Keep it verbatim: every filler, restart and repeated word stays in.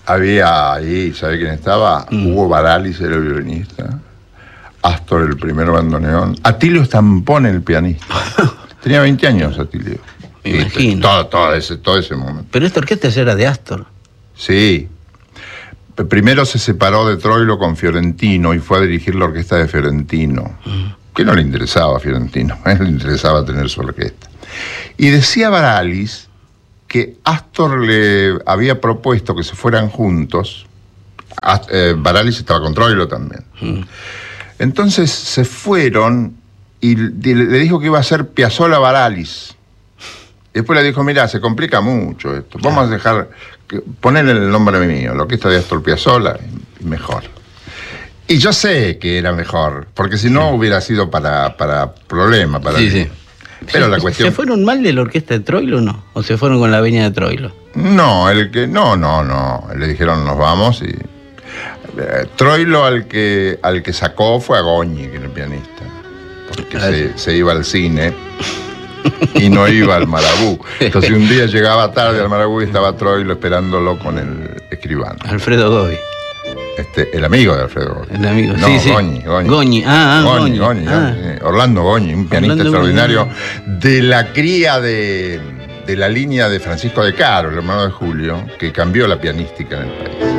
Había ahí, ¿sabe quién estaba? Mm. Hugo Baralis, era el violinista. Astor, el primer bandoneón. Atilio Stampone, el pianista. Tenía veinte años, Atilio. Me imagino. Todo, todo, ese, todo ese momento. Pero esta orquesta ya era de Astor. Sí. Primero se separó de Troilo con Fiorentino y fue a dirigir la orquesta de Fiorentino. Mm. Que no le interesaba a Fiorentino, a él le interesaba tener su orquesta. Y decía Baralis que Astor le había propuesto que se fueran juntos. Ast eh, Baralis estaba con Troilo también. Mm. Entonces se fueron y le dijo que iba a ser Piazzolla Baralis. Después le dijo, mira, se complica mucho esto. Vamos a dejar, ponerle el nombre mío, la orquesta de Astor Piazzolla, mejor. Y yo sé que era mejor, porque si no hubiera sido para, para problema. Para sí, sí. Pero la cuestión... ¿Se fueron mal de la orquesta de Troilo o no? ¿O se fueron con la venia de Troilo? No, el que no, no, no. Le dijeron, nos vamos y... Eh, Troilo al que, al que sacó fue a Goñi, que era el pianista. Porque se, se iba al cine y no iba al Marabú. Entonces un día llegaba tarde al Marabú y estaba Troilo esperándolo con el escribano. Alfredo Gobi. Este, el amigo de Alfredo Gobi. El amigo, no, sí, sí. Goñi, Goñi. Goñi, ah, ah Goñi, Goñi. Goñi, Ah. Goñi. Orlando Goñi, un pianista Orlando extraordinario Goñi. de la cría de, de la línea de Francisco de Caro, el hermano de Julio, que cambió la pianística en el país.